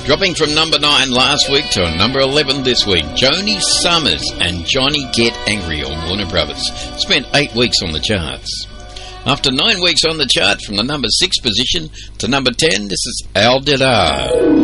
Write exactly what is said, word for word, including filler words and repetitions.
Dropping from number nine last week to number eleven this week, Joni Summers and Johnny Get Angry on Warner Brothers. Spent eight weeks on the charts. After nine weeks on the chart, from the number six position to number ten, this is Al Didar.